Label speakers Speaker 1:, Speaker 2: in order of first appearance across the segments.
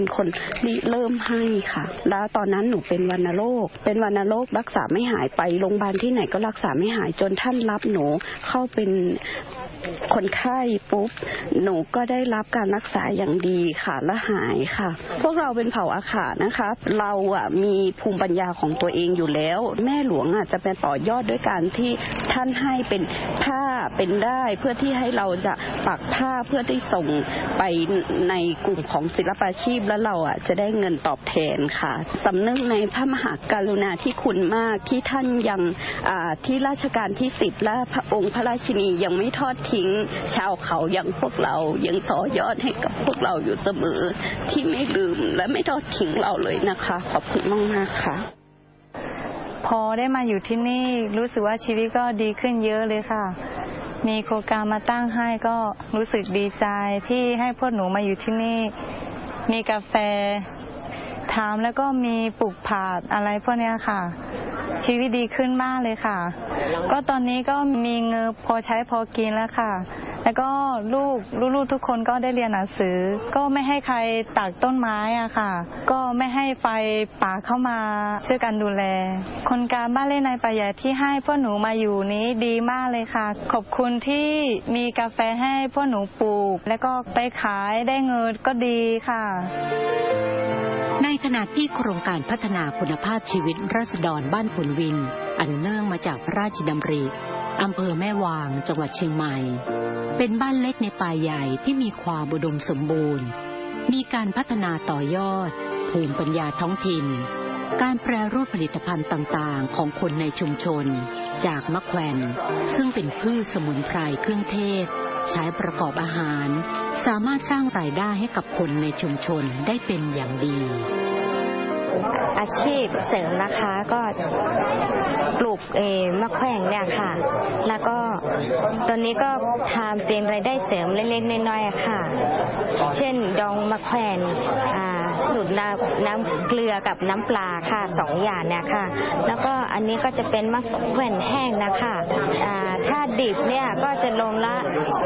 Speaker 1: เป็นคนเริ่มให้ค่ะแล้วตอนนั้นหนูเป็นวัณโรครักษาไม่หายไปโรงพยาบาลที่ไหนก็รักษาไม่หายจนท่านรับหนูเข้าเป็นคนไข้ปุ๊บหนูก็ได้รับการรักษาอย่างดีค่ะและหายค่ะพวกเราเป็นเผ่าอาขานะคะเรามีภูมิปัญญาของตัวเองอยู่แล้วแม่หลวงจะเป็นต่อยอดด้วยการที่ท่านให้เป็นผ้าเป็นได้เพื่อที่ให้เราจะปักผ้าเพื่อที่ส่งไปในกลุ่มของศิลปาชีพแล้วเราจะได้เงินตอบแทนค่ะสำนึกในพระมหากรุณาธิคุณมากที่ท่านยังที่รัชกาลที่10และพระองค์พระราชินียังไม่ทอดทิ้งชาวเขาอย่างพวกเรายังต่อยอดให้กับพวกเราอยู่เสมอที่ไม่ลืมและไม่ทอดทิ้งเราเลยนะคะขอบคุณมากๆค่ะ
Speaker 2: พอได้มาอยู่ที่นี่รู้สึกว่าชีวิตก็ดีขึ้นเยอะเลยค่ะมีโครงการมาตั้งให้ก็รู้สึกดีใจที่ให้พวกหนูมาอยู่ที่นี่มีกาแฟทำแล้วก็มีปลูกผักอะไรพวกนี้ค่ะชีวิตดีขึ้นมากเลยค่ะก็ตอนนี้ก็มีเงินพอใช้พอกินแล้วค่ะแล้วก็ลูกทุกคนก็ได้เรียนหนังสือก็ไม่ให้ใครตัดต้นไม้ค่ะก็ไม่ให้ไฟป่าเข้ามาช่วยกันดูแลคนการบ้านเล่นในป่าใหญ่ที่ให้พวกหนูมาอยู่นี้ดีมากเลยค่ะขอบคุณที่มีกาแฟให้พวกหนูปลูกแล้วก็ไปขายได้เงินก็ดีค่ะ
Speaker 3: ในขณะที่โครงการพัฒนาคุณภาพชีวิตราษฎรบ้านผลวินอันเนื่องมาจากพระราชดำริอำเภอแม่วางจังหวัดเชียงใหม่เป็นบ้านเล็กในป่าใหญ่ที่มีความอุดมสมบูรณ์มีการพัฒนาต่อยอดภูมิปัญญาท้องถิ่นการแปรรูปผลิตภัณฑ์ต่างๆของคนในชุมชนจากมะแขวนซึ่งเป็นพืชสมุนไพรเครื่องเทศใช้ประกอบอาหารสามารถสร้างรายได้ให้กับคนในชุมชนได้เป็นอย่างดี
Speaker 4: อาชีพเสริมนะคะก็ปลูกมะแขวนเนี่ยค่ะแล้วก็ตอนนี้ก็ทำเป็นรายได้เสริมเล็กๆน้อยๆค่ะเช่นดองมะแขวนสูตรน้ำเกลือกับน้ำปลาค่ะ2อย่างเนี่ยค่ะแล้วก็อันนี้ก็จะเป็นมะแขวนแห้งนะคะถ้าดิบเนี่ยก็จะโลละ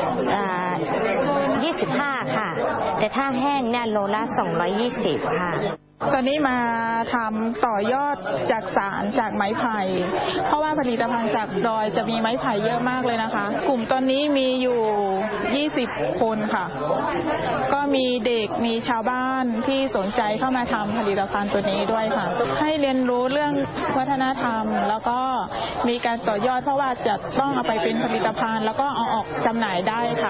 Speaker 4: 25ค่ะแต่ถ้าแห้งเนี่ยโลละ220ค่ะ
Speaker 5: ตอนนี้มาทำต่อยอดจากสารจากไม้ไผ่เพราะว่าผลิตภัณฑ์จากดอยจะมีไม้ไผ่เยอะมากเลยนะคะกลุ่มตอนนี้มีอยู่20คนค่ะก็มีเด็กมีชาวบ้านที่สนใจเข้ามาทำผลิตภัณฑ์ตัวนี้ด้วยค่ะให้เรียนรู้เรื่องวัฒนธรรมแล้วก็มีการต่อยอดเพราะว่าจะต้องเอาไปเป็นผลิตภัณฑ์แล้วก็เอาออกจำหน่ายได้ค่ะ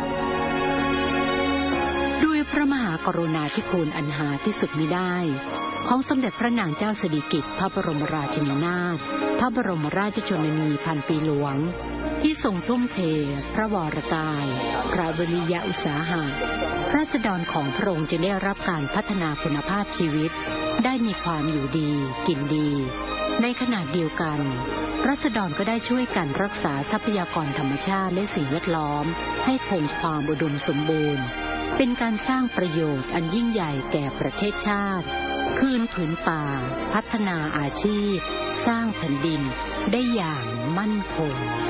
Speaker 3: ด้วยพระมหากรุณาธิคุณอันหาที่สุดมิได้ของสมเด็จพระนางเจ้าสิริกิติ์พระบรมราชินีนาถพระบรมราชชนนีพันปีหลวงที่ทรงทุ่มเทพระวรกายพระวิริยะอุตสาหะราษฎรของพระองค์จะได้รับการพัฒนาคุณภาพชีวิตได้มีความอยู่ดีกินดีในขณะเดียวกันราษฎรก็ได้ช่วยกันรักษาทรัพยากรธรรมชาติและสิ่งแวดล้อมให้คงความอุดมสมบูรณ์เป็นการสร้างประโยชน์อันยิ่งใหญ่แก่ประเทศชาติคืนผืนป่าพัฒนาอาชีพสร้างแผ่นดินได้อย่างมั่นคง